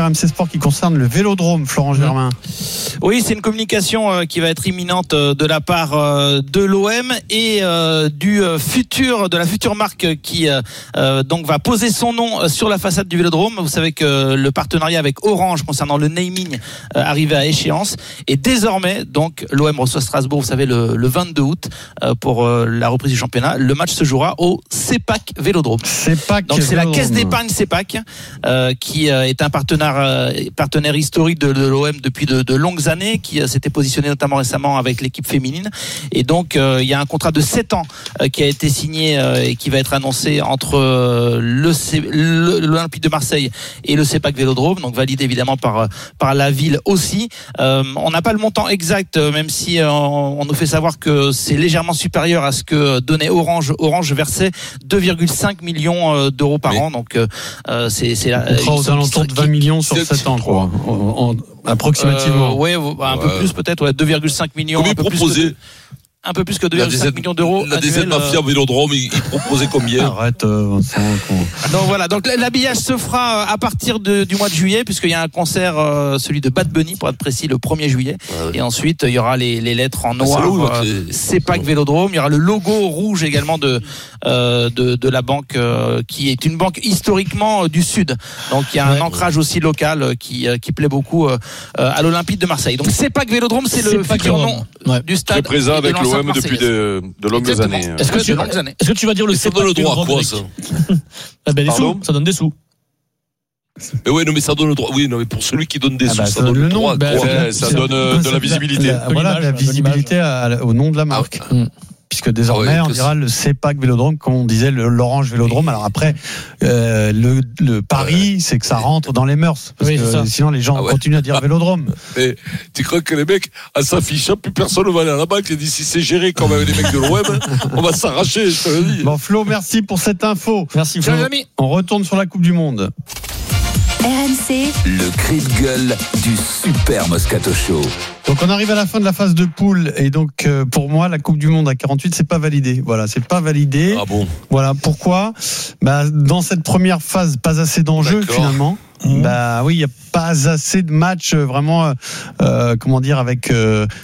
RMC Sport qui concerne le Vélodrome, Florent Germain. Oui, c'est une communication qui va être imminente de la part de l'OM et de la future marque qui donc va poser son nom sur la façade du Vélodrome. Vous savez que le partenariat avec Orange concernant le naming arrivait à échéance et désormais donc l'OM reçoit Strasbourg, vous savez, le 22 août pour la reprise du championnat. Le match se jouera au CEPAC Vélodrome. Donc c'est la caisse d'épargne CEPAC qui est un partenaire historique de l'OM depuis de longues années, qui s'était positionné notamment récemment avec l'équipe féminine. Et donc il y a un contrat de 7 ans qui a été signé et qui va être annoncé entre l'Olympique de Marseille et le CEPAC Vélodrome, donc validé évidemment par la ville aussi. On n'a pas le montant exact, même si on nous fait savoir que c'est légèrement supérieur à ce que donnait Orange. Orange versait 2,5 millions d'euros par an, donc c'est aux alentours de 20 millions sur 7 ans, je crois. Approximativement. Oui, un peu plus peut-être, 2,5 millions. Combien proposé? Un peu plus que 2,5 millions d'euros. La DZ Mafia Vélodrome, il proposait combien? Arrête, Vincent. Donc voilà, donc l'habillage se fera à partir du mois de juillet, puisqu'il y a un concert, celui de Bad Bunny, pour être précis, le 1er juillet. Ouais. Et ensuite, il y aura les lettres en noir, CEPAC Vélodrome. Il y aura le logo rouge également de la banque, qui est une banque historiquement du Sud. Donc il y a un ancrage aussi local qui plaît beaucoup à l'Olympique de Marseille. Donc CEPAC Vélodrome, c'est le futur nom du stade. Très présent avec l'OM depuis de longues années. Est-ce que tu vas dire le CEPAC le droit, quoi, ça? Des sous, ça donne des sous. Mais oui, non, mais ça donne le droit. Oui, non, mais pour celui qui donne des sous, ça donne le droit. Ça donne de la visibilité. Voilà, la visibilité au nom de la marque. Puisque désormais, on dira le CEPAC Vélodrome, comme on disait, l'Orange Vélodrome. Alors après, le pari, c'est que ça rentre dans les mœurs. Parce que sinon, les gens continuent à dire Vélodrome. Mais tu crois que les mecs, à s'affichant, plus personne ne va aller à la banque et dit si c'est géré comme avec les mecs de l'OM, on va s'arracher, je te le dis. Bon, Flo, merci pour cette info. Merci, Flo. On retourne sur la Coupe du Monde. RMC, le cri de gueule du Super Moscato Show. Donc on arrive à la fin de la phase de poule et donc pour moi la Coupe du Monde à 48 c'est pas validé. Voilà, c'est pas validé. Ah bon. Voilà pourquoi. Dans cette première phase pas assez d'enjeux finalement. Oui, il y a pas assez de matchs vraiment avec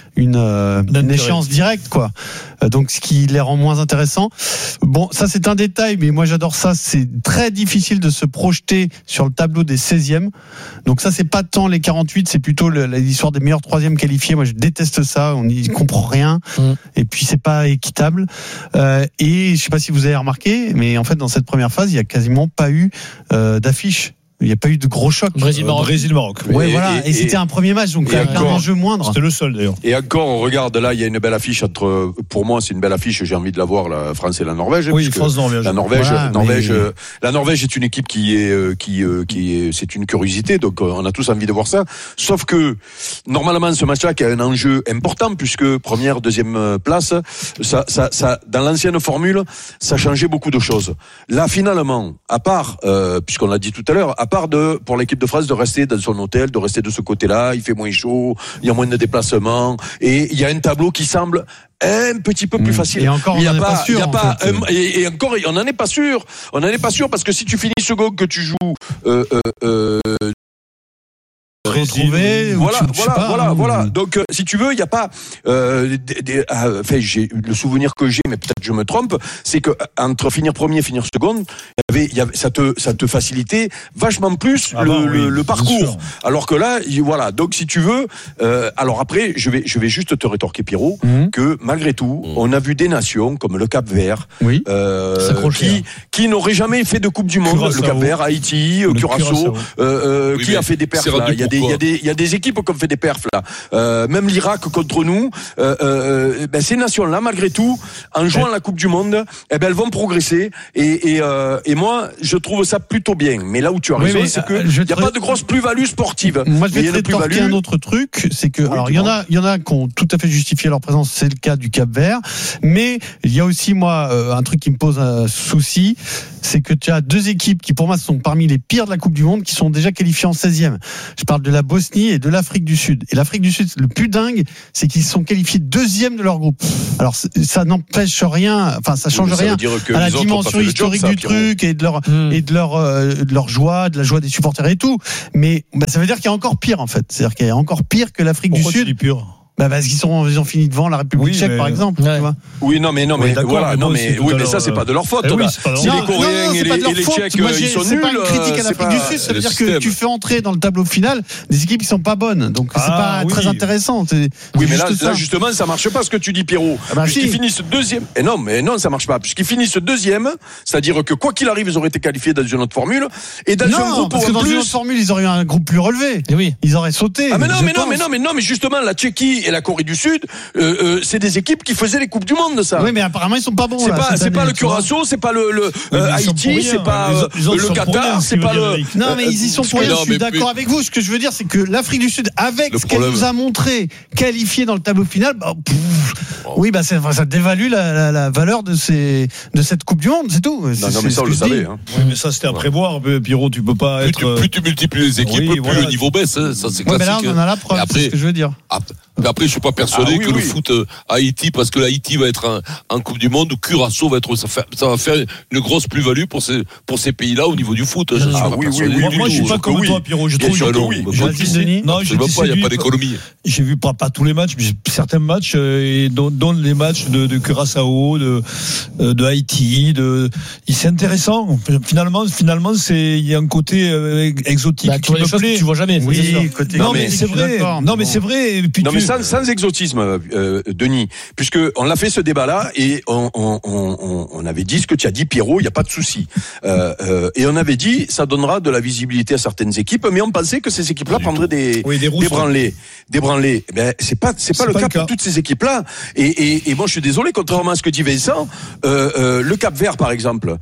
une échéance directe quoi. Donc ce qui les rend moins intéressants. Bon, ça c'est un détail mais moi j'adore ça, c'est très difficile de se projeter sur le tableau des 16e. Donc ça c'est pas tant les 48, c'est plutôt l'histoire des meilleurs 3e qualifiés. Moi je déteste ça, on n'y comprend rien et puis c'est pas équitable. Et je sais pas si vous avez remarqué mais en fait dans cette première phase, il y a quasiment pas eu d'affiche. Il n'y a pas eu de gros choc. Brésil-Maroc. Ouais, voilà. Et c'était un premier match, donc avec un enjeu moindre. C'était le seul d'ailleurs. Et encore, on regarde là, il y a une belle affiche pour moi, c'est une belle affiche. J'ai envie de la voir, la France et la Norvège. Oui, France-Norvège. La Norvège est une équipe qui est, c'est une curiosité. Donc, on a tous envie de voir ça. Sauf que, normalement, ce match-là, qui a un enjeu important, puisque première, deuxième place, ça, dans l'ancienne formule, ça changeait beaucoup de choses. Là, finalement, à part, puisqu'on l'a dit tout à l'heure, à part pour l'équipe de France de rester dans son hôtel, de rester de ce côté-là, il fait moins chaud, il y a moins de déplacements, et il y a un tableau qui semble un petit peu plus facile. Et encore, on n'en est pas sûr. Et encore, on n'en est pas sûr. On n'en est pas sûr parce que si tu finis second, que tu joues, retrouver voilà. Donc si tu veux, il y a pas j'ai le souvenir que j'ai, mais peut-être je me trompe, c'est que entre finir premier et finir seconde, ça te facilitait vachement plus le parcours. Alors que là, voilà. Donc si tu veux, alors après, je vais juste te rétorquer, Pierrot, que malgré tout, on a vu des nations comme le Cap-Vert, qui n'auraient jamais fait de Coupe du Monde. Le Cap-Vert, Haïti, Curaçao, qui a fait des perfs là. Il y a des équipes qui ont fait des perfs là. Même l'Irak contre nous. Ces nations-là, malgré tout, en jouant la Coupe du Monde, elles vont progresser. Et moi, je trouve ça plutôt bien. Mais là où tu as raison, c'est que il n'y a pas de grosse plus-value sportive. Moi, je vais te rétorquer un autre truc, c'est que alors il y en a qui ont tout à fait justifié leur présence. C'est le cas du Cap-Vert. Mais il y a aussi un truc qui me pose un souci, c'est que tu as deux équipes qui pour moi sont parmi les pires de la Coupe du Monde, qui sont déjà qualifiées en 16e. Je parle de la Bosnie et de l'Afrique du Sud. Et l'Afrique du Sud, le plus dingue, c'est qu'ils sont qualifiés deuxième de leur groupe. Alors ça n'empêche rien, enfin ça change rien à la dimension historique du truc et de leur joie, de la joie des supporters et tout. Mais ça veut dire qu'il y a encore pire en fait. C'est-à-dire qu'il y a encore pire que l'Afrique du Sud. Parce qu'ils ont fini devant la République tchèque, par exemple. Ouais. Tu vois. Oui, non, mais ça, c'est pas de leur faute. Si les Coréens et les Tchèques, ils sont nuls. C'est pas une critique à l'Afrique du Sud. Ça veut dire que tu fais entrer dans le tableau final des équipes qui sont pas bonnes. Donc, c'est pas très intéressant. Oui, mais là, justement, ça marche pas ce que tu dis, Pierrot. Puisqu'ils finissent deuxième. Et non, ça marche pas. Puisqu'ils finissent deuxième, c'est-à-dire que quoi qu'il arrive, ils auraient été qualifiés dans une autre formule. Et dans un groupe parce que dans une autre formule, ils auraient eu un groupe plus relevé. Ils auraient sauté. Ah, mais justement, la Tchéquie et la Corée du Sud, c'est des équipes qui faisaient les coupes du monde, ça. Oui, mais apparemment ils sont pas bons. C'est pas le Curaçao, c'est pas le Haïti, c'est pas le Qatar, c'est pas le. Non, mais ils y sont pour rien. Je suis d'accord avec vous. Ce que je veux dire, c'est que l'Afrique du Sud, avec ce qu'elle nous a montré, qualifiée dans le tableau final, ça dévalue la valeur de cette Coupe du Monde, c'est tout. Non, mais ça on le savait. Oui, mais ça c'était à prévoir. Pierrot, tu peux pas être. Plus tu multiplies les équipes, plus le niveau baisse. Ça c'est classique. Mais là, on en a la preuve. C'est ce que je veux dire. Après, je suis pas persuadé que le foot Haïti, parce que l'Haïti va être en Coupe du Monde, ou Curaçao va être, ça va faire une grosse plus-value pour ces pays-là au niveau du foot. Moi, je suis pas comme toi, Pierrot. Je trouve que oui. Non, il n'y a pas d'économie. J'ai vu pas tous les matchs, mais certains matchs, dont les matchs de Curaçao, de Haïti, c'est intéressant. Finalement, il y a un côté exotique qui me plaît. Tu vois jamais. Non, mais c'est vrai. Non, mais c'est vrai. Non, mais sans exotisme, Denis, puisque on l'a fait ce débat-là et on avait dit ce que tu as dit, Pierrot, il n'y a pas de souci. Et on avait dit, ça donnera de la visibilité à certaines équipes, mais on pensait que ces équipes-là prendraient des branlés. Ben, c'est pas le cas pour toutes ces équipes-là. Et moi, je suis désolé, contrairement à ce que dit Vincent, le Cap-Vert, par exemple,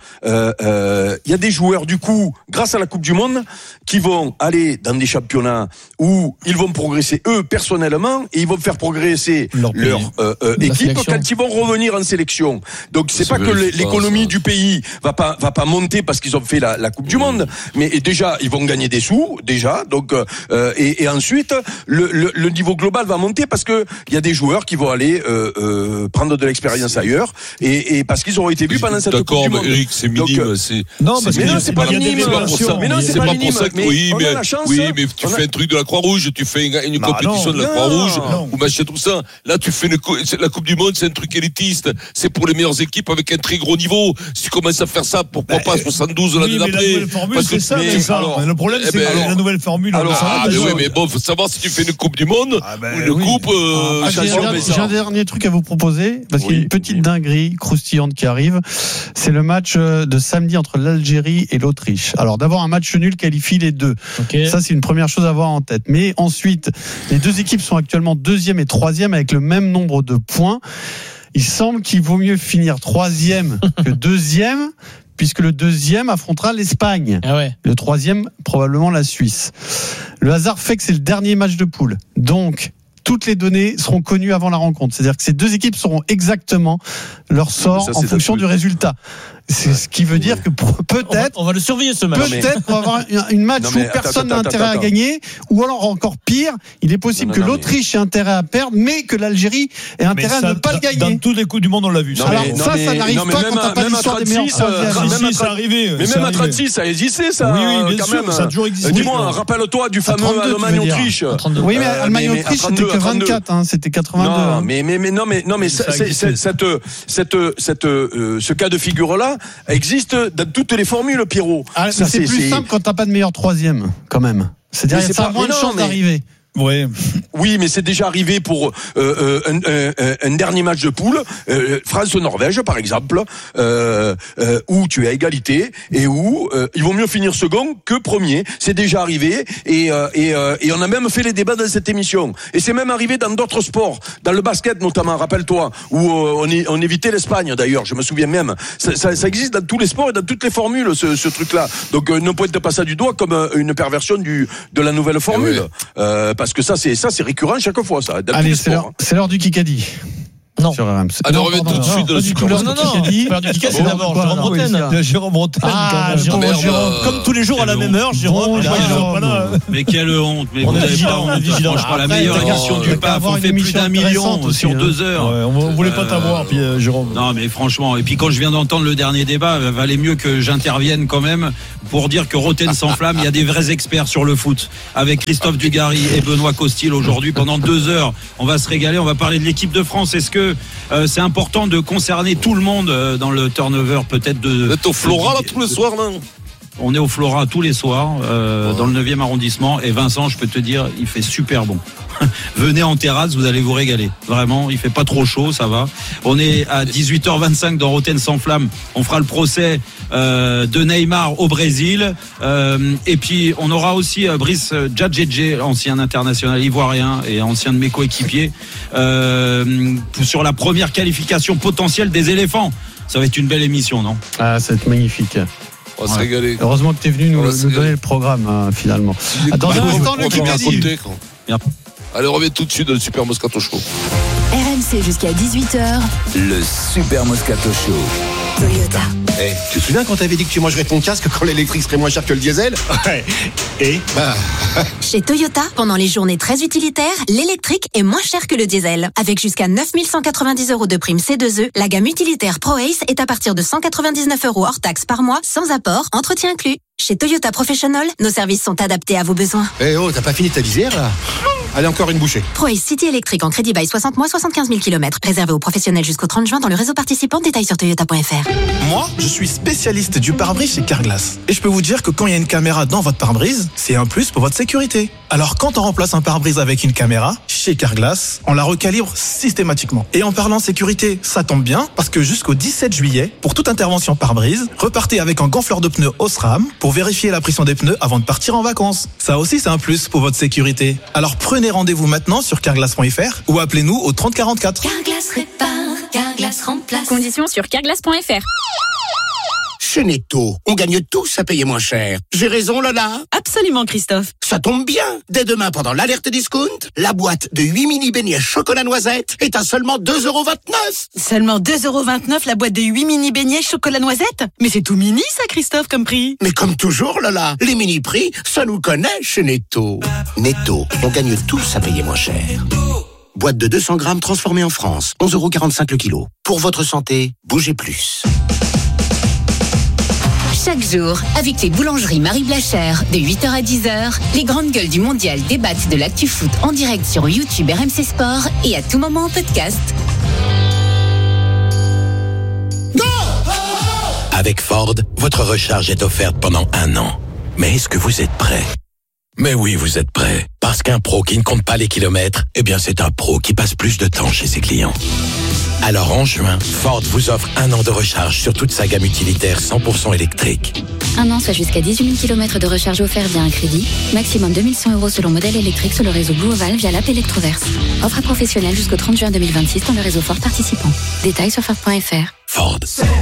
il y a des joueurs, du coup, grâce à la Coupe du Monde, qui vont aller dans des championnats où ils vont progresser, eux, personnellement, et ils vont faire progresser leur équipe quand ils vont revenir en sélection. Donc c'est pas que l'économie du pays va pas monter parce qu'ils ont fait la Coupe du Monde, mais déjà ils vont gagner des sous donc et ensuite le niveau global va monter parce que il y a des joueurs qui vont aller prendre de l'expérience ailleurs et parce qu'ils auront été vus pendant cette Coupe du Monde. D'accord, Eric, c'est minime, c'est pas minime. Mais non, c'est pas minime. Oui, mais tu fais un truc de la Croix-Rouge, tu fais une compétition de la Croix-Rouge ou machin tout ça. Là, tu fais la Coupe du Monde, c'est un truc élitiste. C'est pour les meilleures équipes avec un très gros niveau. Si tu commences à faire ça, pourquoi pas 72 l'année d'après? La nouvelle formule, c'est ça. Le problème, c'est la nouvelle formule. Oui, mais bon, faut savoir si tu fais une Coupe du Monde ou une coupe. J'ai un dernier truc à vous proposer parce qu'il y a une petite dinguerie croustillante qui arrive. C'est le match de samedi entre l'Algérie et l'Autriche. Alors d'abord un match nul qualifie les deux. Ça c'est une première chose à avoir en tête. Mais ensuite, les deux équipes sont actuellement deuxième et troisième avec le même nombre de points. Il semble qu'il vaut mieux finir troisième que deuxième, puisque le deuxième affrontera l'Espagne. Le troisième, probablement la Suisse. Le hasard fait que c'est le dernier match de poule. Donc, toutes les données seront connues avant la rencontre. C'est-à-dire que ces deux équipes sauront exactement leur sort en fonction du résultat. C'est ce qui veut dire que peut-être on va le surveiller ce match. Peut-être qu'on va avoir une match où personne n'a intérêt à gagner, ou alors encore pire, il est possible que l'Autriche ait intérêt à perdre, mais que l'Algérie ait intérêt à ne pas le gagner. Dans tous les coups du monde, on l'a vu. Alors ça n'arrive pas quand t'as pas l'histoire des meilleurs. C'est arrivé. Mais même à 36, ça a existé, ça. Oui, bien sûr, ça a toujours existé. Dis-moi, rappelle-toi du fameux Allemagne-Autriche. Oui, mais Allemagne-Autriche, c'était que 24, c'était 82. Non, mais ce cas de figure-là existe dans toutes les formules, Pierrot. C'est plus simple quand t'as pas de meilleur troisième, quand même. C'est-à-dire que ça a moins de chances d'arriver. Oui, mais c'est déjà arrivé pour un dernier match de poule, France-Norvège par exemple, où tu es à égalité et où il vaut mieux finir second que premier. C'est déjà arrivé et on a même fait les débats dans cette émission. Et c'est même arrivé dans d'autres sports, dans le basket notamment, rappelle-toi, où on évitait l'Espagne d'ailleurs. Je me souviens même. Ça existe dans tous les sports et dans toutes les formules ce truc-là. Donc ne pointe pas ça du doigt comme une perversion de la nouvelle formule. Parce que ça c'est récurrent chaque fois ça. Allez, c'est l'heure du Kikadi. sur RMC. Allez, on revient tout de suite de Super Moscato. C'est d'abord Jérôme Bretagne. Jérôme, comme tous les jours à la même heure, Jérôme. Mais quelle honte. Mais vous n'avez pas honte. Franchement, la meilleure émission du PAF, on fait plus d'1 million sur 2 heures. On voulait pas t'avoir, puis Jérôme. Non, mais franchement, et puis quand je viens d'entendre le dernier débat, valait mieux que j'intervienne quand même pour dire que Roten s'enflamme. Il y a des vrais experts sur le foot. Avec Christophe Dugarry et Benoît Costil aujourd'hui, pendant 2 heures, on va se régaler. On va parler de l'équipe de France. Est-ce que c'est important de concerner tout le monde dans le turnover peut-être de. Vous êtes au Flora là tous les soirs, non? On est au Flora tous les soirs, dans le 9e arrondissement. Et Vincent, je peux te dire, il fait super bon. Venez en terrasse, vous allez vous régaler. Vraiment, il fait pas trop chaud, ça va. On est à 18h25 dans Roten s'enflamme. On fera le procès de Neymar au Brésil. Et puis, on aura aussi Brice Djadjedje, ancien international ivoirien et ancien de mes coéquipiers, sur la première qualification potentielle des éléphants. Ça va être une belle émission, non? Ah, ça va être magnifique. On va se régaler. Heureusement que tu es venu nous donner le programme, finalement. Dans un instant, le Kikadi. Allez, on revient tout de suite dans le Super Moscato Show. RMC jusqu'à 18h. Le Super Moscato Show. Toyota. Tu te souviens quand t'avais dit que tu mangerais ton casque quand l'électrique serait moins cher que le diesel? Ouais. Et Chez Toyota, pendant les journées très utilitaires, l'électrique est moins cher que le diesel. Avec jusqu'à 9 190 € de prime C2E, la gamme utilitaire ProAce est à partir de 199 € hors taxe par mois, sans apport, entretien inclus. Chez Toyota Professional, nos services sont adaptés à vos besoins. t'as pas fini ta visière là? Allez, encore une bouchée. ProAce City électrique en crédit bail 60 mois, 75 000 km. Réservé aux professionnels jusqu'au 30 juin dans le réseau participant. Détails sur toyota.fr. Moi, je suis spécialiste du pare-brise chez Carglass. Et je peux vous dire que quand il y a une caméra dans votre pare-brise, c'est un plus pour votre sécurité. Alors quand on remplace un pare-brise avec une caméra, chez Carglass, on la recalibre systématiquement. Et en parlant sécurité, ça tombe bien, parce que jusqu'au 17 juillet, pour toute intervention pare-brise, repartez avec un gonfleur de pneus Osram pour vérifier la pression des pneus avant de partir en vacances. Ça aussi, c'est un plus pour votre sécurité. Alors prenez rendez-vous maintenant sur carglass.fr ou appelez-nous au 30 44. Carglass répare, Carglass remplace. Conditions sur carglass.fr. Chez Netto, on gagne tous à payer moins cher. J'ai raison, Lola? Absolument, Christophe. Ça tombe bien. Dès demain, pendant l'alerte discount, la boîte de 8 mini beignets chocolat noisette est à seulement 2,29 €. Seulement 2,29 € la boîte de 8 mini beignets chocolat noisette? Mais c'est tout mini, ça, Christophe, comme prix. Mais comme toujours, Lola, les mini prix, ça nous connaît chez Netto. Netto, on gagne tous à payer moins cher. Boîte de 200 grammes transformée en France, 11,45 € le kilo. Pour votre santé, bougez plus. Chaque jour, avec les boulangeries Marie Blachère, de 8h à 10h, les grandes gueules du mondial débattent de l'actu foot en direct sur YouTube RMC Sport et à tout moment en podcast. Avec Ford, votre recharge est offerte pendant 1 an. Mais est-ce que vous êtes prêt? Mais oui, vous êtes prêt. Parce qu'un pro qui ne compte pas les kilomètres, eh bien c'est un pro qui passe plus de temps chez ses clients. Alors en juin, Ford vous offre 1 an de recharge sur toute sa gamme utilitaire 100% électrique. 1 an, soit jusqu'à 18 000 km de recharge offert via un crédit. Maximum 2 100 € selon modèle électrique sur le réseau Blue Oval via l'app Electroverse. Offre à professionnels jusqu'au 30 juin 2026 dans le réseau Ford participant. Détails sur Ford.fr. Ford.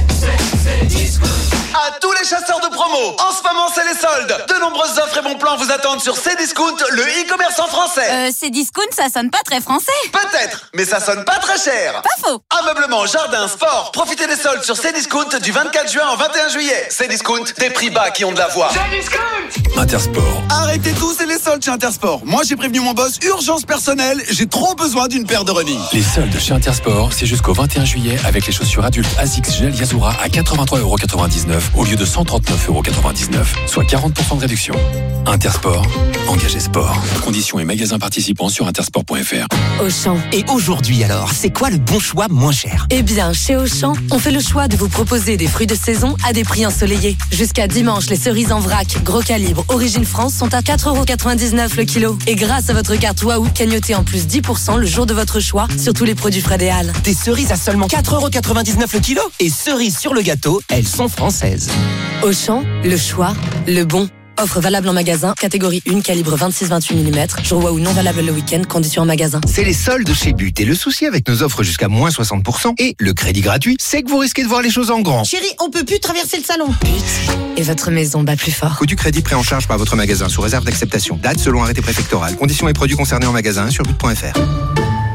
À tous les chasseurs de promo, en ce moment c'est les soldes. De nombreuses offres et bons plans vous attendent sur Cdiscount, le e-commerce en français. Cdiscount, ça sonne pas très français. Peut-être, mais ça sonne pas très cher. Pas faux. Ameublement, jardin, sport, profitez des soldes sur Cdiscount du 24 juin au 21 juillet. Cdiscount, des prix bas qui ont de la voix. Cdiscount. Intersport. Arrêtez tout, c'est les soldes chez Intersport. Moi j'ai prévenu mon boss, urgence personnelle, j'ai trop besoin d'une paire de running. Les soldes chez Intersport, c'est jusqu'au 21 juillet avec les chaussures adultes Asics Gel Yazura à 83,99 € au lieu de 139,99 €, soit 40% de réduction. Intersport, engagé sport. Conditions et magasins participants sur intersport.fr. Auchan. Et aujourd'hui alors, c'est quoi le bon choix moins cher? Eh bien, chez Auchan, on fait le choix de vous proposer des fruits de saison à des prix ensoleillés. Jusqu'à dimanche, les cerises en vrac, gros calibre, origine France sont à 4,99 € le kilo. Et grâce à votre carte Waouh, cagnotez en plus 10% le jour de votre choix sur tous les produits Fred et Hall. Des cerises à seulement 4,99 € le kilo? Et cerises sur le gâteau, elles sont françaises. Auchan, le choix, le bon. Offre valable en magasin, catégorie 1, calibre 26-28 mm. Jour Waouh non valable le week-end, conditions en magasin. C'est les soldes chez But. Et le souci avec nos offres jusqu'à moins 60% et le crédit gratuit, c'est que vous risquez de voir les choses en grand. Chérie, on peut plus traverser le salon. But. Et votre maison bat plus fort. Coût du crédit pris en charge par votre magasin sous réserve d'acceptation. Date selon arrêté préfectoral. Conditions et produits concernés en magasin sur but.fr.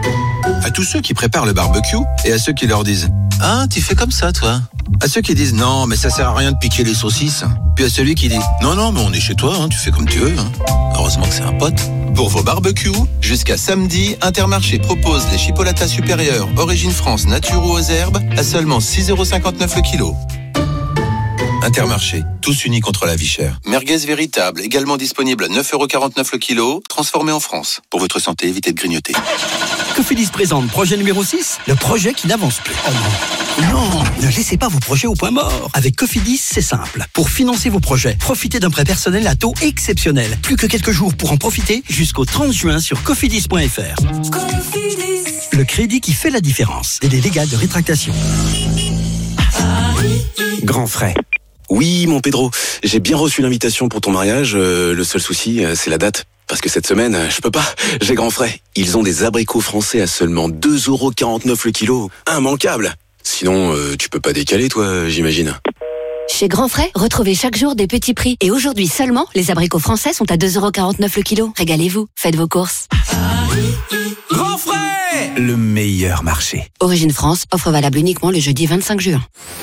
À tous ceux qui préparent le barbecue et à ceux qui leur disent « Ah, tu fais comme ça, toi ?» À ceux qui disent « Non, mais ça sert à rien de piquer les saucisses ». Puis à celui qui dit « Non, non, mais on est chez toi, tu fais comme tu veux. » Heureusement que c'est un pote. Pour vos barbecues, jusqu'à samedi, Intermarché propose les chipolatas supérieures Origine France nature ou aux herbes à seulement 6,59€ le kilo. Intermarché, tous unis contre la vie chère. Merguez véritable, également disponible à 9,49€ le kilo, transformé en France. Pour votre santé, évitez de grignoter. Cofidis présente projet numéro 6, le projet qui n'avance plus. Oh non. Non, ne laissez pas vos projets au point mort. Avec Cofidis, c'est simple. Pour financer vos projets, profitez d'un prêt personnel à taux exceptionnel. Plus que quelques jours pour en profiter jusqu'au 30 juin sur cofidis.fr. Cofidis. Le crédit qui fait la différence. Délai légal de rétractation. Grand frais. Oui, mon Pedro, j'ai bien reçu l'invitation pour ton mariage. Le seul souci, c'est la date. Parce que cette semaine, je peux pas. J'ai grand frais. Ils ont des abricots français à seulement 2,49€ le kilo. Immanquable. Sinon, tu peux pas décaler, toi, j'imagine. Chez Grand Frais, retrouvez chaque jour des petits prix. Et aujourd'hui seulement, les abricots français sont à 2,49€ le kilo. Régalez-vous, faites vos courses. Grand frais, le meilleur marché. Origine France, offre valable uniquement le jeudi 25 juin.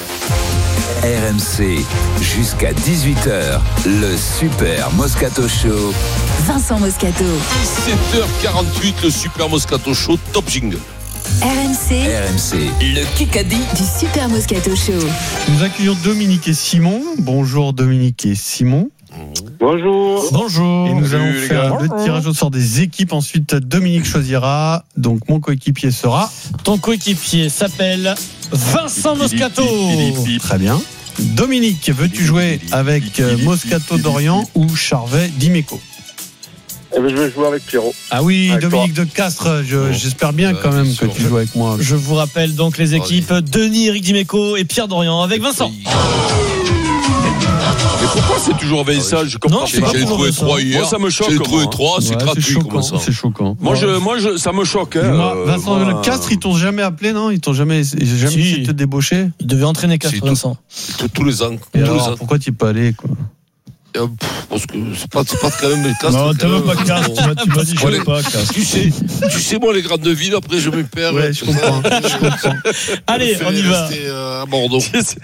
RMC, jusqu'à 18h, le Super Moscato Show. Vincent Moscato. 17h48, le Super Moscato Show, top jingle. RMC, le Kikadi du Super Moscato Show. Nous accueillons Dominique et Simon. Bonjour Dominique et Simon. Bonjour. Bonjour. Et nous allons faire le tirage au sort des équipes. Ensuite, Dominique choisira. Donc, mon coéquipier sera. Ton coéquipier s'appelle Vincent Moscato. Très bien. Dominique, veux-tu jouer avec Moscato d'Orient ou Charvet d'Imeco? Je vais jouer avec Pierrot. Ah oui, avec Dominique toi. De Castres, j'espère bien quand même que tu joues avec moi. Je vous rappelle donc les équipes Denis, Eric Dimeco et Pierre Dorian avec Vincent. Mais pourquoi c'est toujours Vincent? Je comprends. J'ai trouvé 3 hier. Moi, ça me choque. J'ai trouvé 3, c'est gratuit. C'est choquant. Moi, ça me choque. Vincent, le Castres, ils t'ont jamais appelé, non? Ils t'ont jamais essayé de te débaucher? Il devait entraîner Castres, Vincent. Tous les ans. Pourquoi tu n'y es pas allé, quoi? Parce que c'est pas quand même les Castres. Non, t'as même pas Castres. Tu m'as dit je ne pas Castres. Tu sais, moi, les grandes villes, après, je me perds. Ouais, je comprends. Allez, on y va. À Bordeaux.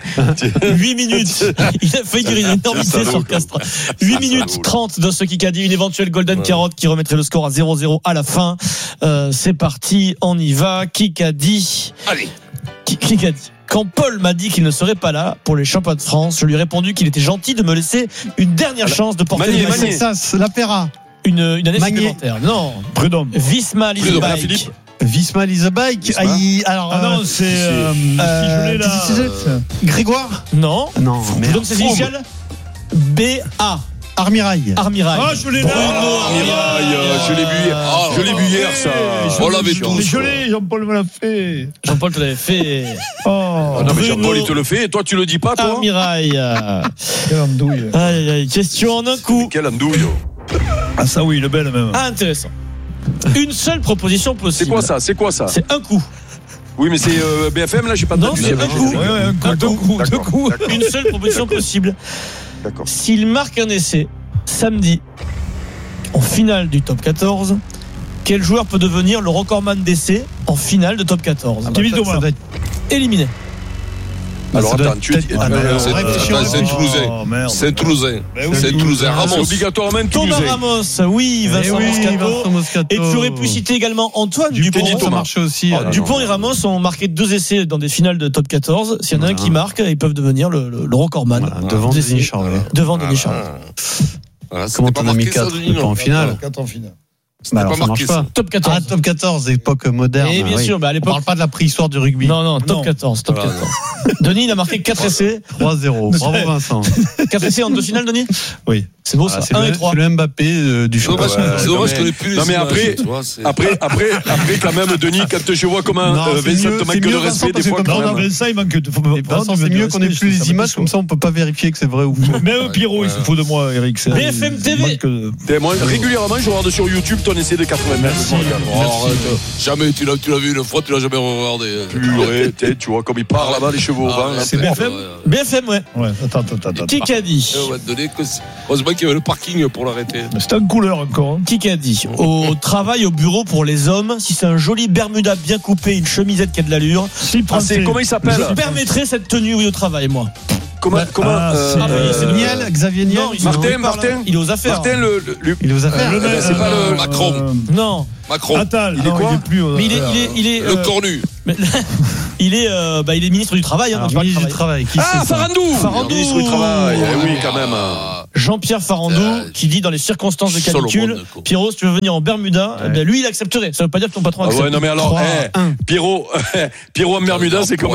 8 minutes. Il a failli dire une énormité sur Castres. 8 minutes 30 dans ce Kikadi. Une éventuelle Golden Carotte qui remettrait le score à 0-0 à la fin. C'est parti, on y va. Kikadi. Allez. Kikadi. Quand Paul m'a dit qu'il ne serait pas là pour les championnats de France, je lui ai répondu qu'il était gentil de me laisser une dernière chance de porter le maillot. La Pera. Une année supplémentaire. Non. Prud'homme. Visma is a bike. Visma is a bike. Alors, non, c'est si je l'ai là. Grégoire. Non. Non. Je vous donne ses initiales. BA. Armirail. Ah, je l'ai là. Armirail, je l'ai vu hier. Je l'ai vu hier, ça. On l'avait tous. Mais je l'ai, Jean-Paul me l'a fait. Jean-Paul te l'avait fait. Oh. Non, mais Jean-Paul, il te le fait. Et toi, tu le dis pas, toi? Armirail. Quelle andouille. Aïe, question en un coup. Quelle andouille. Ah, ça, oui, le bel, même. Ah, intéressant. Une seule proposition possible. C'est quoi ça? C'est un coup. Oui, mais c'est BFM, là, j'ai pas de Non, c'est un coup. Deux coups. Une seule proposition possible. D'accord. S'il marque un essai samedi en finale du top 14, quel joueur peut devenir le recordman d'essais en finale de top 14? Kevin Thomas. Ça doit être éliminé. Alors attends, tu dis. C'est Toulousain. C'est Toulousain. C'est Toulousain. Ramos. C'est obligatoirement Thomas Toulousain. Ramos, oui, Vincent Moscato. Et tu aurais pu citer également Antoine Dupont. Ça marchait aussi. Dupont et Ramos ont marqué 2 essais dans des finales de top 14. S'il y en a un qui marque, ils peuvent devenir le recordman. Devant Denis Charvet. Devant Denis Charvet. Comment t'en as mis 4 en finale? 4 en finale. Bah alors, ça marche pas. Top 14. Ah, top 14, époque moderne. Et bien sûr, à l'époque. On parle pas de la préhistoire du rugby. Non, top 14. Denis, il a marqué 4 essais. 3-0. Bravo Vincent. 4 essais en 2 finales, Denis? Oui. C'est beau ça. 1 et 3. C'est le Mbappé du show. C'est dommage je connais plus les. Non, mais après, quand même, Denis, quand je vois comment Vincent te manque de respect des fois. Non, Vincent, il manque de. Vincent, c'est mieux qu'on ait plus les images, comme ça on peut pas vérifier que c'est vrai ou faux. Mais Pierrot, il se fout de moi, Eric. BFM TV. Moi, régulièrement, je regarde sur YouTube ton on essaie de 80 mètres. Jamais, tu l'as vu une fois, tu l'as jamais regardé. Tu vois comme il part là-bas, les chevaux au vent. C'est BFM. BFM, ouais. Attends. Qui a dit? On va te donner que heureusement qu'il y avait le parking pour l'arrêter. C'est en couleur encore. Qui a dit? Au travail, au bureau pour les hommes, si c'est un joli Bermuda bien coupé, une chemisette qui a de l'allure, comment il s'appelle? Je permettrais cette tenue au travail, moi. Comment c'est Niel, Xavier Niel. Martin. Il est aux affaires. Martin, il est aux affaires. C'est pas le Macron. Non. Macron. Attal, il est quoi? Mais il est le cornu. Il est ministre du travail. Ministre du travail. Farandou. Ministre du travail. Oui, quand même. Jean-Pierre Farandou qui dit dans les circonstances de canicule, Pierrot, si tu veux venir en Bermuda, lui il accepterait. Ça veut pas dire que ton patron accepte. Non mais alors, Pierrot en Bermuda, c'est comme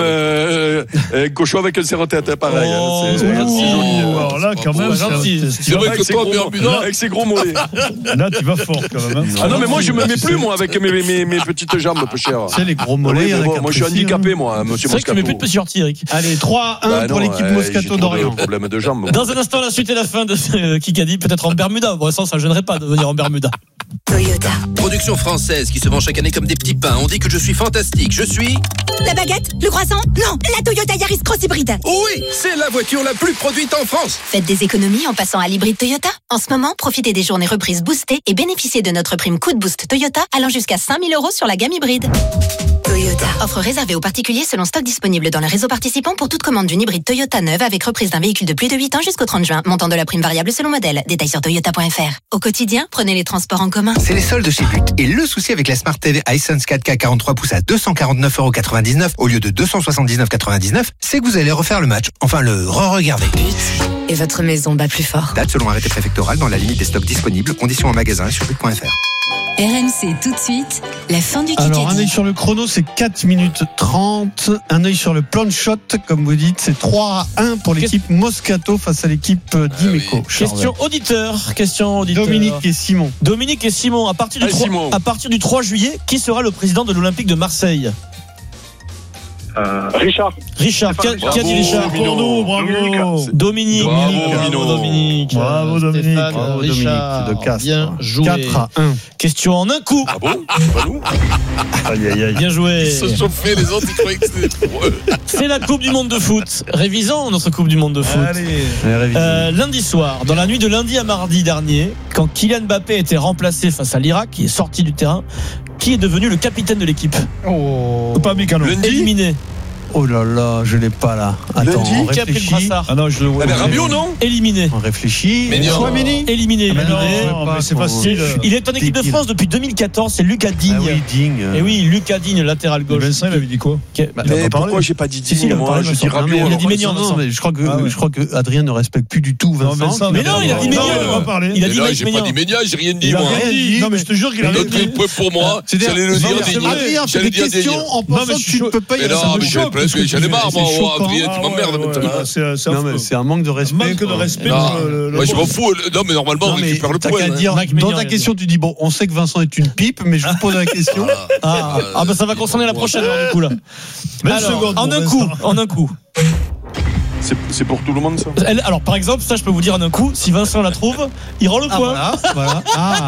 un cochon avec un serre-tête, pareil. C'est joli. Alors là, quand même, c'est vrai que toi en Bermuda, avec ses gros mollets. Là, tu vas fort quand même. Ah non mais moi je me mets plus moi avec mes petites jambes peu chères. C'est les gros mollets. Moi je suis handicapé moi, monsieur Moscato. C'est vrai que tu mets plus de petit shorty, Eric. Allez, 3-1 pour l'équipe Moscato d'Orient. Problème de jambes. Dans un instant, la suite et la fin de Kikadi, peut-être en Bermuda. Bon, ça ne gênerait pas de venir en Bermuda. Toyota. Production française qui se vend chaque année comme des petits pains. On dit que je suis fantastique. Je suis... La baguette? Le croissant? Non, la Toyota Yaris Cross Hybride. Oui, c'est la voiture la plus produite en France. Faites des économies en passant à l'hybride Toyota. En ce moment, profitez des journées reprises boostées et bénéficiez de notre prime coup de boost Toyota allant jusqu'à 5 000 € sur la gamme hybride. Toyota. Offre réservée aux particuliers selon stock disponible dans le réseau participant pour toute commande d'une hybride Toyota neuve avec reprise d'un véhicule de plus de 8 ans jusqu'au 30 juin. Montant de la prime variable selon modèle. Détails sur toyota.fr. Au quotidien, prenez les transports en commun. C'est les soldes chez But. Et le souci avec la Smart TV Hisense 4K 43 pouces à 249,99 € au lieu de 279,99 €, c'est que vous allez refaire le match. Enfin, le re-regarder. But. Et votre maison bat plus fort. Date selon arrêté préfectoral dans la limite des stocks disponibles. Conditions en magasin sur but.fr. RMC tout de suite, la fin du Kikadi. Alors un œil sur le chrono, c'est 4 minutes 30. Un œil sur le plan de shot, comme vous dites, c'est 3-1 pour l'équipe Moscato face à l'équipe d'Imeco. Question auditeur. Dominique et Simon. Dominique et Simon, à partir du 3 juillet, qui sera le président de l'Olympique de Marseille? Richard. Qui a dit Richard? Bravo. Dominique. Bravo Dominique. Bravo Richard. Dominique de Castres. Bien joué. 4-1. Question en un coup. Ah bon? C'est pas nous? Aïe. Bien joué. Ils se chauffaient, les autres, ils croyaient que c'était pour eux. C'est la Coupe du Monde de foot. Révisons notre Coupe du Monde de foot. Allez. Lundi soir, dans la nuit de lundi à mardi dernier, quand Kylian Mbappé a été remplacé face à l'Irak, qui est sorti du terrain, qui est devenu le capitaine de l'équipe? Pas Mécano. Éliminé. Oh là là, je l'ai pas là. Attends, on qui a pris le réfléchit. brassard? Ah non, je le vois. Rabiot, non? Éliminé. On réfléchit. Éliminé. Mais c'est facile. Il est en équipe de France depuis 2014, c'est Lucas Digne. Ah oui, Digne. Et oui, Lucas Digne, latéral gauche. Vincent, il avait dit quoi? Mais pourquoi j'ai pas dit Digne? Moi, je dis Rabiot. Il a dit Maignan. Non, mais je crois que Adrien ne respecte plus du tout Vincent. Mais non, il a dit Maignan. Il a dit Maignan. J'ai pas dit Maignan, j'ai rien dit, moi. Non, mais je te jure qu'il a rien dit. Pour moi, j'allais le dire Digne. Adrien fait des questions en pensant que tu ne peux pas y répondre. J'en ai marre, moi. Adrien, tu m'emmerdes maintenant. Non, mais c'est un manque de respect. Manque de respect. Moi, je m'en fous. Non, mais normalement, on récupère le point. Dans ta question, tu dis bon, on sait que Vincent est une pipe, mais je vous pose la question. Ah, bah ça va concerner la prochaine heure du coup là. Alors, en un coup. C'est pour tout le monde ça? Alors par exemple, ça je peux vous dire en un coup, si Vincent la trouve, il rend le point. Voilà.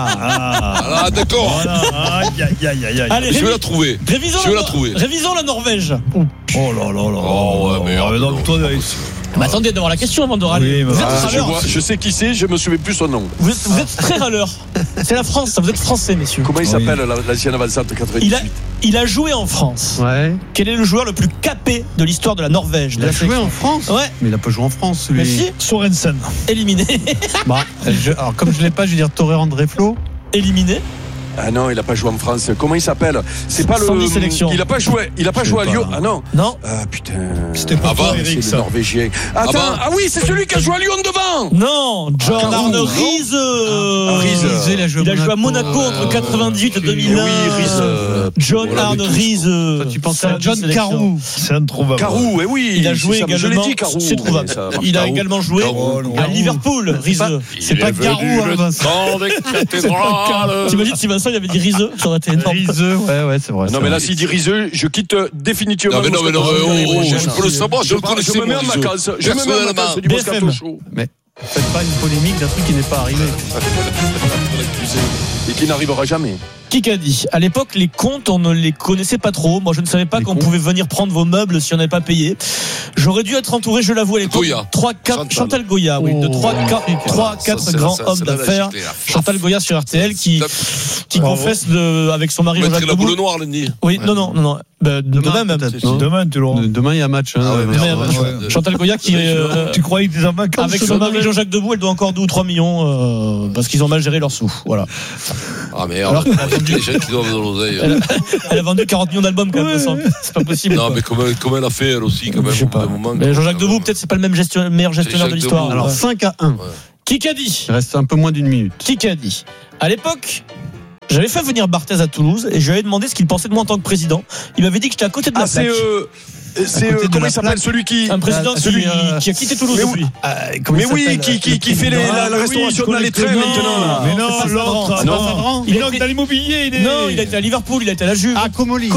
Ah d'accord. Aïe. Allez, je vais la trouver. Révisons la Norvège. Oh là. Oh ouais, mais donc toi, mais attendez d'avoir la question avant de râler. Je sais qui c'est, je me souviens plus son nom. Vous êtes très râleur. C'est la France, vous êtes français, messieurs. Comment il s'appelle l'ancien avançade de 98? Il a joué en France. Ouais. Quel est le joueur le plus capé de l'histoire de la Norvège? Il a joué en France? Ouais. Mais il n'a pas joué en France, celui. Mais si. Sorensen. Éliminé. Alors comme je l'ai pas, je vais dire Torreira André Flo. Éliminé. Ah non, il a pas joué en France. Comment il s'appelle? C'est pas le. Il a pas joué à Lyon. Ah non. Non. Ah putain. C'était pas Eric, c'est le Norvégien. Attends. Ah oui, c'est celui qui a joué à Lyon devant. Non, John Arne Riise. Il a joué à Monaco entre 98 et 2001. Oui, Riise. John Arne Riise. Tu pensais à John Carou? C'est introuvable. Carou, oui. Il a joué également. Je l'ai dit, Carou. C'est trouvable. Il a également joué à Liverpool. Riise. C'est pas Carou, Vincent. T'imagines si Vincent il avait dit Riseux, ça aurait été énorme. Riseux, ouais, c'est vrai. Non, mais là, s'il dit Riseux, je quitte définitivement. Non, je peux le savoir, je le connaissais. Je me mets en vacances. Je me mets en vacances du Moscato Show. Mais faites pas une polémique d'un truc qui n'est pas arrivé. qui n'arrivera jamais. Qui a dit ? À l'époque, les comptes, on ne les connaissait pas trop. Moi, je ne savais pas qu'on pouvait venir prendre vos meubles si on n'avait pas payé. J'aurais dû être entouré, je l'avoue, à l'époque. Chantal Goya, oui, de 3-4 grands hommes d'affaires. Chantal Goya sur RTL qui confesse avec son mari Jean-Jacques Debout. La boule noire, lundi. Oui, non. Demain même. Demain, il y a match. Chantal Goya qui. Tu croyais que des vacances avec son mari Jean-Jacques Debout, elle doit encore 2 ou 3 millions parce qu'ils ont mal géré leurs sous. Voilà. Ah merde. Les gens qui doivent dans l'oseille. Elle a vendu 40 millions d'albums quand même. C'est pas possible. Non, mais comment elle a fait elle aussi quand même. Je sais pas. Mais Jean-Jacques Debout, peut-être c'est pas le même meilleur gestionnaire de l'histoire. Alors 5-1. Qui a dit ? Il reste un peu moins d'une minute. Qui a dit ? À l'époque, j'avais fait venir Barthez à Toulouse et je lui avais demandé ce qu'il pensait de moi en tant que président. Il m'avait dit que j'étais à côté de la plaque. Comment il s'appelle celui qui. Un président qui a quitté Toulouse depuis. Mais oui, qui fait la restauration de la lettrée maintenant. Mais non, l'autre. Non, il est dans l'immobilier. Non, il a été à Liverpool, il a été à la Juve. Ah, Comoli.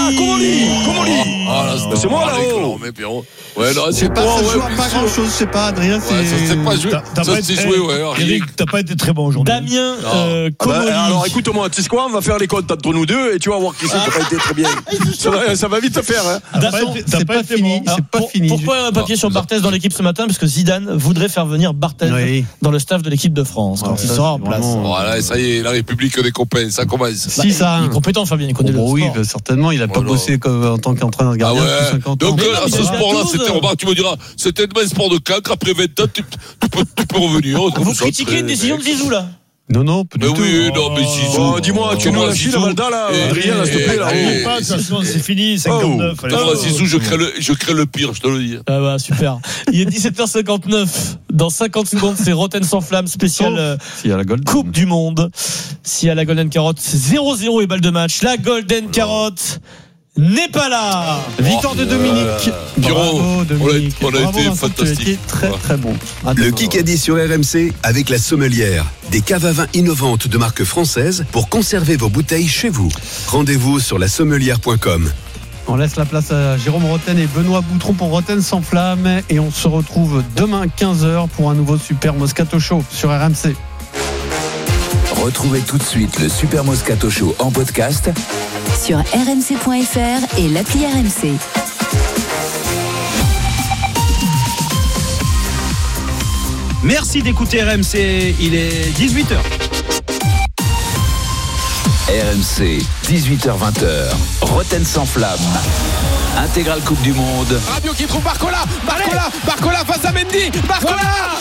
C'est moi là-haut. Ouais, non, c'est pas grand chose, c'est pas Adrien. C'est pas joué. Ça s'est joué, ouais. Eric, t'as pas été très bon aujourd'hui. Damien Comoli. Alors écoute-moi, tu sais quoi, on va faire les comptes entre nous deux et tu vas voir qui c'est qui n'a pas été très bien. Ça va vite te faire. C'est pas fini. C'est pas fini. Pourquoi un papier sur Barthez dans l'équipe ce matin ? Parce que Zidane voudrait faire venir Barthez dans le staff de l'équipe de France quand il sera en place. Voilà, ça y est, la République des copains, ça commence. Si ça, il est compétent, Fabien, il connaît le sport. Oui, certainement, il a pas bossé en tant qu'entraîneur gardien depuis 50 ans. Donc à ce sport-là, c'était remarque, tu me diras, c'était un sport de cancre. Après 20 ans, tu peux revenir. Vous critiquez une décision de Zizou là ? Non, pas du tout. Oui, non, mais Zizou. Dis-moi, tu nous lâches la Valda là, Adrien, s'il te plaît là. C'est fini, 59. Zizou, je crée le pire, je te le dis. Ah bah super. Il est 17h59. Dans 50 secondes, c'est Rotten sans flamme spécial Coupe du Monde. Si à la Golden Carotte, c'est 0-0 et balle de match. La Golden Carotte n'est pas là. Victoire de Dominique. Bravo, Dominique. On a été fantastique. Très très bon. Le Kikadi sur RMC avec la Sommelière. Des caves à vin innovantes de marque française pour conserver vos bouteilles chez vous. Rendez-vous sur lasommelière.com. On laisse la place à Jérôme Rotten et Benoît Boutron pour Rotten sans flamme. Et on se retrouve demain 15h pour un nouveau Super Moscato Show sur RMC. Retrouvez tout de suite le Super Moscato Show en podcast sur rmc.fr et l'appli RMC. Merci d'écouter RMC, il est 18h. RMC, 18h-20h, Rotten sans flamme. Intégrale Coupe du Monde. Rabiot qui trouve Barcola face à Mendy. Barcola,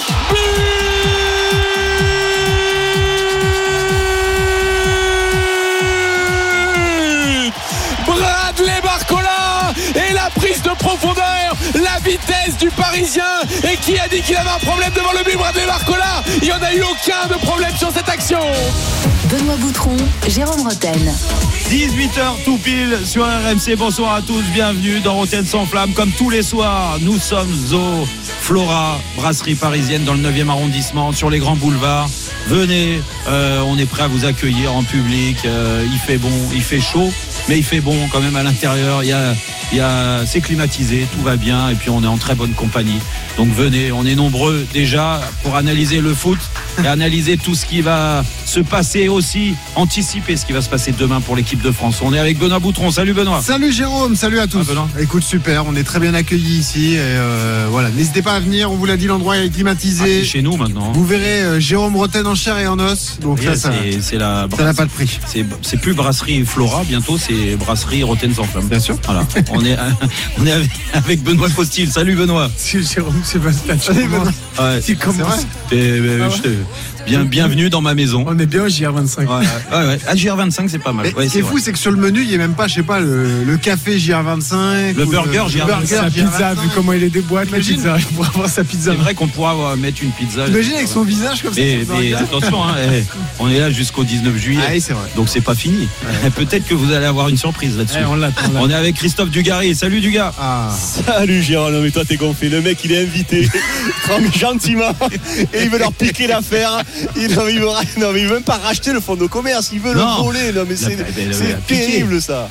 Bradley Barcola et la prise de profondeur, la vitesse du Parisien. Et qui a dit qu'il avait un problème devant le but? Bradley Barcola. Il n'y en a eu aucun de problème sur cette action. Benoît Boutron, Jérôme Rotten. 18h tout pile sur RMC. Bonsoir à tous, bienvenue dans Rotten sans flamme. Comme tous les soirs, nous sommes au Flora, brasserie parisienne dans le 9e arrondissement, sur les grands boulevards. Venez, on est prêt à vous accueillir en public. Il fait bon, il fait chaud, mais il fait bon quand même à l'intérieur. C'est climatisé, tout va bien, et puis on est en très bonne compagnie. Donc venez, on est nombreux déjà pour analyser le foot et analyser tout ce qui va se passer aussi, anticiper ce qui va se passer demain pour l'équipe de France. On est avec Benoît Boutron. Salut Benoît. Salut Jérôme, salut à tous. Écoute, super, on est très bien accueillis ici. Et voilà, n'hésitez pas à venir, on vous l'a dit, l'endroit est climatisé. C'est chez nous maintenant. Vous verrez Jérôme Rotten en chair et en os. Donc oui, ça n'a pas de prix. C'est plus brasserie Flora, bientôt c'est brasserie Rotten sans flamme. Bien sûr. Voilà. on est avec Benoît Postil. Salut Benoît. Salut Jérôme, c'est Bastien. Salut Benoît. Tu commences. Bienvenue dans ma maison. On est bien au JR25. Ouais. À JR25, c'est pas mal. Ce qui est fou, c'est que sur le menu, il n'y a même pas, je sais pas, le café JR25. Le burger JR25. Sa pizza, vu comment il est déboîté, la pizza. Il pourra avoir sa pizza. C'est vrai qu'on pourra mettre une pizza. Imagine avec son visage comme ça. Mais attention, on est là jusqu'au 19 juillet. Ah oui, c'est vrai. Donc c'est pas fini. Peut-être que vous allez avoir une surprise là-dessus. On est avec Christophe Dugarry. Salut Dugas. Salut Gérard, mais toi t'es gonflé. Le mec il est invité gentiment et il veut leur piquer l'affaire. Il veut même pas racheter le fonds de commerce, il veut le voler. Non mais c'est terrible ça.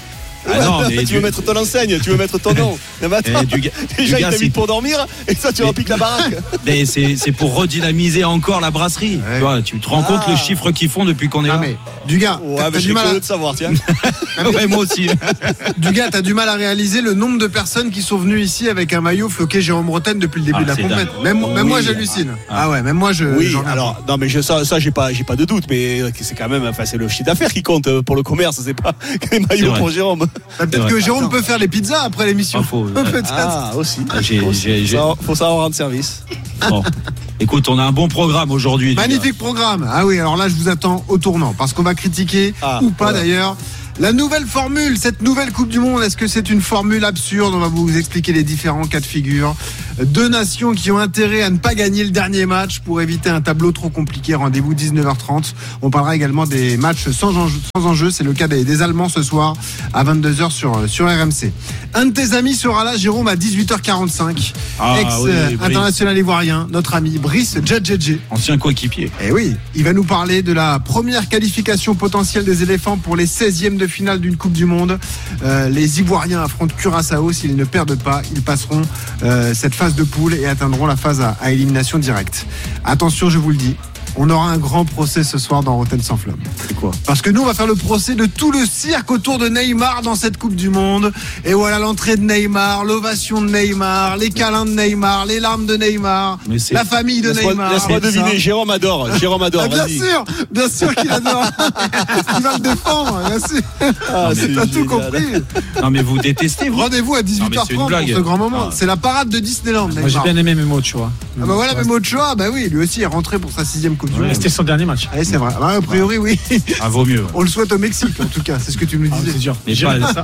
non, mais tu veux mettre ton enseigne, tu veux mettre ton nom. Mais attends, déjà il t'invite pour dormir et ça tu repiques la baraque. Mais c'est pour redynamiser encore la brasserie. Tu te rends compte le chiffre qu'ils font depuis qu'on est là. Mais Dugas, t'as du mal de savoir, tiens. Ouais, moi aussi. Dugas, t'as du mal à réaliser le nombre de personnes qui sont venues ici avec un maillot floqué Jérôme Rotten depuis le début de la compète. Même moi j'hallucine. Même moi alors non mais ça j'ai pas de doute, mais c'est quand même, c'est le chiffre d'affaires qui compte pour le commerce, c'est pas les maillots pour Jérôme. Peut-être que Jérôme peut faire les pizzas après l'émission. Peut-être. Aussi. Faut savoir rendre service. Bon. Écoute, on a un bon programme aujourd'hui. Magnifique programme. Ah oui, alors là je vous attends au tournant parce qu'on va critiquer ou pas d'ailleurs la nouvelle formule, cette nouvelle Coupe du Monde. Est-ce que c'est une formule absurde? On va vous expliquer les différents cas de figure. Deux nations qui ont intérêt à ne pas gagner le dernier match pour éviter un tableau trop compliqué. Rendez-vous 19h30. On parlera également des matchs sans enjeu. C'est le cas des Allemands ce soir à 22h sur RMC. Un de tes amis sera là, Jérôme, à 18h45. Ex-international ivoirien, notre ami Brice Djadjedje. Ancien coéquipier. Eh oui, il va nous parler de la première qualification potentielle des éléphants pour les 16e de finale d'une Coupe du Monde. Les Ivoiriens affrontent Curaçao. S'ils ne perdent pas, ils passeront cette phase de poule et atteindront la phase à élimination directe. Attention, je vous le dis, on aura un grand procès ce soir dans Rotten sans flamme. C'est quoi? Parce que nous, on va faire le procès de tout le cirque autour de Neymar dans cette Coupe du Monde. Et voilà l'entrée de Neymar, l'ovation de Neymar, les câlins de Neymar, les larmes de Neymar, la famille de Neymar. Laisse-moi deviner, Jérôme adore. Bien sûr qu'il adore. Il va le défendre, bien sûr. T'as tout compris. Non mais vous détestez. Rendez-vous à 18h30 pour ce grand moment. C'est la parade de Disneyland. Moi j'ai bien aimé Memo Ochoa. Ah bah voilà, Memo Ochoa, bah oui, lui aussi est rentré pour sa 6e Coupe du Monde. C'était son dernier match. C'est vrai. A priori, oui. Vaut mieux. On le souhaite au Mexique, en tout cas. C'est ce que tu nous disais. C'est dur. Mais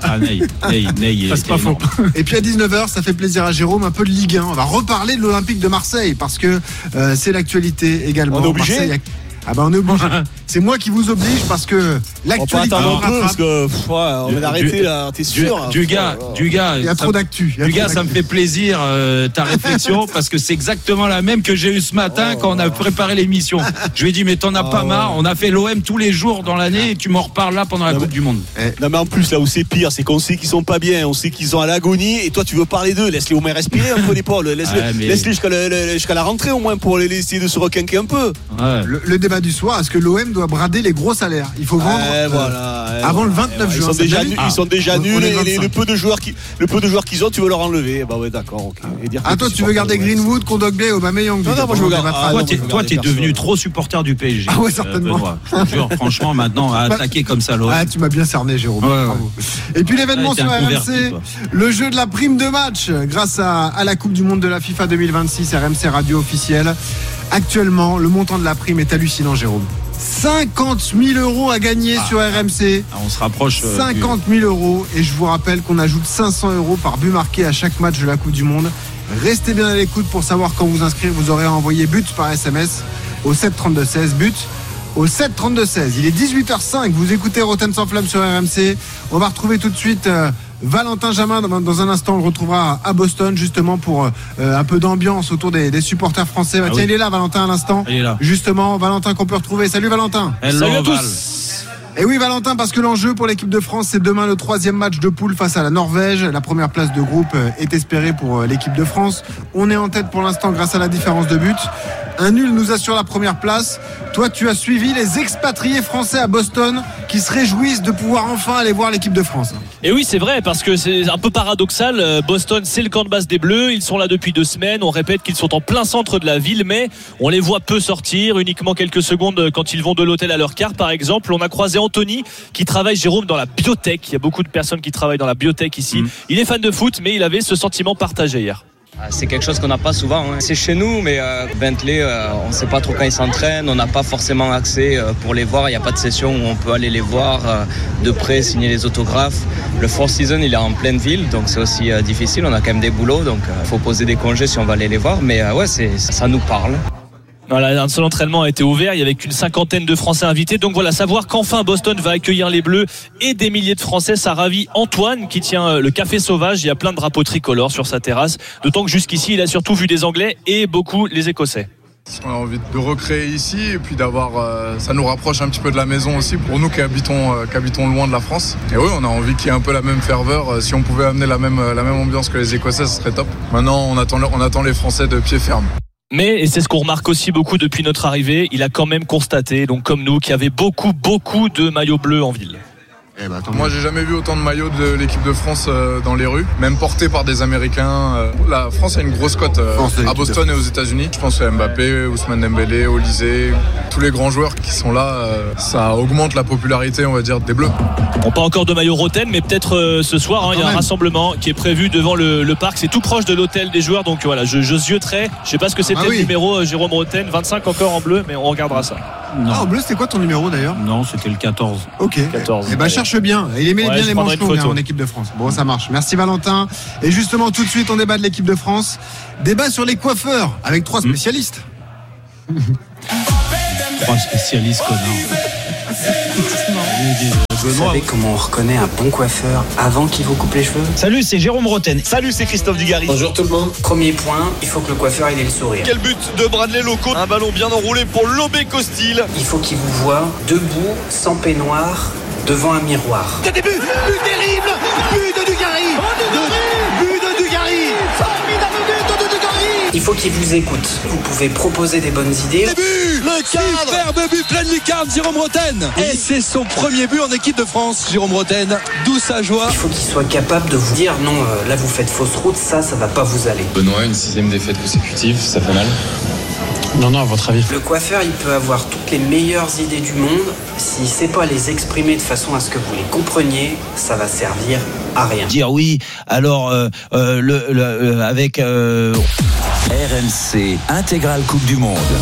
Ney. C'est pas faux. Et puis à 19h, ça fait plaisir à Jérôme, un peu de Ligue 1. On va reparler de l'Olympique de Marseille parce que c'est l'actualité également. On est obligé. Marseille, on est obligé. C'est moi qui vous oblige parce que l'actualité. On va attendre parce que on va arrêter là, t'es sûr? Du gars, il y a trop d'actu. Ça me fait plaisir ta réflexion parce que c'est exactement la même que j'ai eu ce matin quand on a préparé l'émission. Je lui ai dit mais t'en as pas marre, on a fait l'OM tous les jours dans l'année et tu m'en reparles là pendant la Coupe du Monde. Non mais en plus là où c'est pire, c'est qu'on sait qu'ils sont pas bien, on sait qu'ils sont à l'agonie et toi tu veux parler d'eux, laisse-les au moins respirer un peu l'épaule, laisse-les jusqu'à la rentrée au moins pour les essayer de se requinquer un peu. Le débat du soir, est-ce que l'OM doit brader les gros salaires? Il faut vendre avant le 29 juin. Ils sont déjà nuls et le peu de joueurs qu'ils ont, tu veux leur enlever. Bah ouais, d'accord. Okay. Toi tu veux garder Greenwood, Kondogbia, Aubameyang? Non, moi je veux garder. Toi t'es devenu trop supporter du PSG. Ah ouais, certainement. Franchement maintenant à attaquer comme ça l'OM. Tu m'as bien cerné, Jérôme. Bravo. Et puis l'événement sur RMC, le jeu de la prime de match grâce à la Coupe du Monde de la FIFA 2026, RMC Radio officielle. Actuellement, le montant de la prime est hallucinant, Jérôme. 50 000 euros à gagner sur RMC. On se rapproche. 50 000 euros. Et je vous rappelle qu'on ajoute 500 euros par but marqué à chaque match de la Coupe du Monde. Restez bien à l'écoute pour savoir quand vous inscrire. Vous aurez envoyé but par SMS au 732-16. But au 732-16. Il est 18h05. Vous écoutez Rotten sans flamme sur RMC. On va retrouver tout de suite Valentin Jamin. Dans un instant, on le retrouvera à Boston justement pour un peu d'ambiance autour des supporters français. Tiens, il est là, Valentin, à l'instant. Il est là. Justement, Valentin qu'on peut retrouver. Salut Valentin. Salut à tous. Et oui Valentin, parce que l'enjeu pour l'équipe de France, c'est demain le 3e match de poule face à la Norvège. La première place de groupe est espérée pour l'équipe de France. On est en tête pour l'instant grâce à la différence de but. Un nul nous assure la première place. Toi, tu as suivi les expatriés français à Boston qui se réjouissent de pouvoir enfin aller voir l'équipe de France. Et oui, c'est vrai, parce que c'est un peu paradoxal. Boston, c'est le camp de base des Bleus. Ils sont là depuis 2 semaines. On répète qu'ils sont en plein centre de la ville, mais on les voit peu sortir, uniquement quelques secondes quand ils vont de l'hôtel à leur car, par exemple. On a croisé Anthony qui travaille, Jérôme, dans la biotech. Il y a beaucoup de personnes qui travaillent dans la biotech ici. Il est fan de foot, mais il avait ce sentiment partagé hier. C'est quelque chose qu'on n'a pas souvent. C'est chez nous, mais Bentley, on ne sait pas trop quand ils s'entraînent. On n'a pas forcément accès pour les voir. Il n'y a pas de session où on peut aller les voir de près, signer les autographes. Le Four Seasons, il est en pleine ville, donc c'est aussi difficile. On a quand même des boulots, donc il faut poser des congés si on va aller les voir. Mais ça nous parle. Voilà, un seul entraînement a été ouvert, il y avait qu'une 50aine de Français invités, donc voilà, savoir qu'enfin Boston va accueillir les Bleus et des milliers de Français, ça ravit Antoine qui tient le Café Sauvage. Il y a plein de drapeaux tricolores sur sa terrasse, d'autant que jusqu'ici il a surtout vu des Anglais et beaucoup les Écossais. On a envie de recréer ici et puis d'avoir, ça nous rapproche un petit peu de la maison aussi pour nous qui habitons loin de la France. Et oui, on a envie qu'il y ait un peu la même ferveur. Si on pouvait amener la même ambiance que les Écossais, ce serait top. Maintenant, on attend les Français de pied ferme. Mais, et c'est ce qu'on remarque aussi beaucoup depuis notre arrivée, il a quand même constaté, donc comme nous, qu'il y avait beaucoup de maillots bleus en ville. Moi, j'ai jamais vu autant de maillots de l'équipe de France dans les rues, même portés par des Américains. La France a une grosse cote à Boston et aux États-Unis. Je pense à Mbappé, Ousmane Dembélé, Olysée, tous les grands joueurs qui sont là. Ça augmente la popularité, on va dire, des Bleus. Bon, pas encore de maillot Roten, mais peut-être ce soir, il y a un rassemblement qui est prévu devant le parc. C'est tout proche de l'hôtel des joueurs, donc voilà, je zioterai. Je sais pas ce que c'était le numéro Jérôme Roten, 25 encore en bleu, mais on regardera ça. Non. Ah, en bleu, c'était quoi ton numéro d'ailleurs? Non, c'était le 14. Ok. 14. Et bah, cherche bien. Il aimait bien les manches longues en équipe de France. Bon, ça marche. Merci Valentin. Et justement, tout de suite, on débat de l'équipe de France. Débat sur les coiffeurs avec 3 spécialistes. 3 spécialistes, connard. Vous savez comment on reconnaît un bon coiffeur avant qu'il vous coupe les cheveux? Salut, c'est Jérôme Roten. Salut, c'est Christophe Dugarry. Bonjour tout le monde. Premier point, il faut que le coiffeur ait le sourire. Quel but de Bradley Loco. Un ballon bien enroulé pour Lobé Costil. Il faut qu'il vous voie debout, sans peignoir, devant un miroir. But terrible. But de Dugarry. But de Dugarry. Formidable but de Dugarry. Il faut qu'il vous écoute. Vous pouvez proposer des bonnes idées. Le cadre. Superbe but, pleine lucarne, Jérôme Roten. Et c'est son premier but en équipe de France, Jérôme Roten. D'où sa joie. Il faut qu'il soit capable de vous dire non, là vous faites fausse route, ça va pas vous aller. Benoît, une 6e défaite consécutive, ça fait mal? Non, à votre avis. Le coiffeur, il peut avoir toutes les meilleures idées du monde. S'il ne sait pas les exprimer de façon à ce que vous les compreniez, ça va servir à rien. Dire oui, alors avec RMC Intégrale Coupe du Monde.